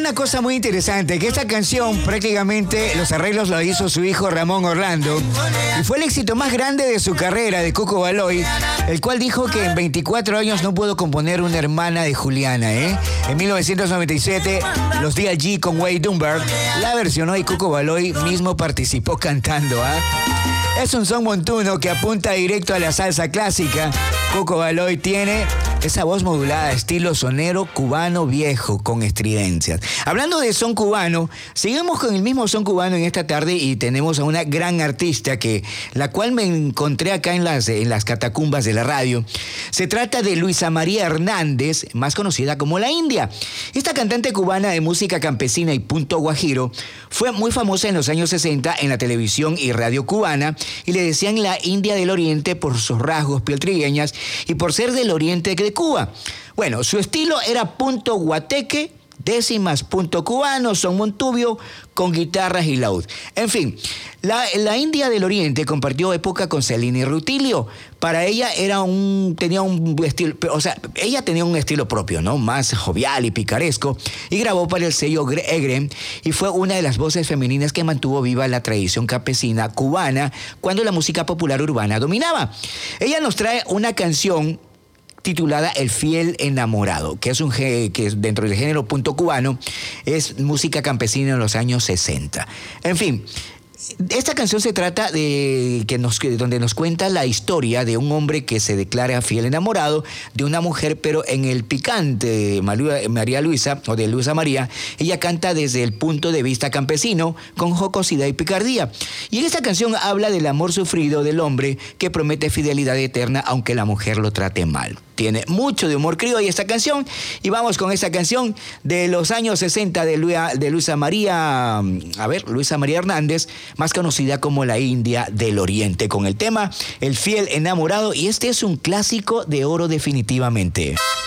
una cosa muy interesante, que esta canción prácticamente los arreglos lo hizo su hijo Ramón Orlando y fue el éxito más grande de su carrera de Coco Baloy, el cual dijo que en 24 años no pudo componer una hermana de Juliana, ¿eh? En 1997, los D.I.G. con Wade Dunbar la versionó y Coco Baloy mismo participó cantando, ¿ah? Es un son montuno que apunta directo a la salsa clásica. Coco Baloy tiene esa voz modulada, estilo sonero cubano viejo, con estridencias. Hablando de son cubano, seguimos con el mismo son cubano en esta tarde y tenemos a una gran artista la cual me encontré acá en las catacumbas de la radio. Se trata de Luisa María Hernández, más conocida como La India. Esta cantante cubana de música campesina y punto guajiro fue muy famosa en los años 60 en la televisión y radio cubana y le decían la India del Oriente por sus rasgos pieltrigueñas y por ser del oriente de Cuba. Bueno, su estilo era punto guateque, décimas punto cubano, son montubio con guitarras y laúd. En fin, la India del Oriente compartió época con Celina y Rutilio. Para ella ella tenía un estilo propio, ¿no? Más jovial y picaresco, y grabó para el sello Egren y fue una de las voces femeninas que mantuvo viva la tradición campesina cubana cuando la música popular urbana dominaba. Ella nos trae una canción titulada El Fiel Enamorado, que es dentro del género punto cubano, es música campesina en los años 60. En fin, esta canción se trata donde nos cuenta la historia de un hombre que se declara fiel enamorado de una mujer, pero en el picante de María Luisa, o de Luisa María, ella canta desde el punto de vista campesino, con jocosidad y picardía. Y en esta canción habla del amor sufrido del hombre que promete fidelidad eterna aunque la mujer lo trate mal. Tiene mucho de humor criollo esta canción, y vamos con esta canción de los años 60 de Luisa María Hernández, más conocida como La India del Oriente, con el tema El Fiel Enamorado, y este es un clásico de oro definitivamente.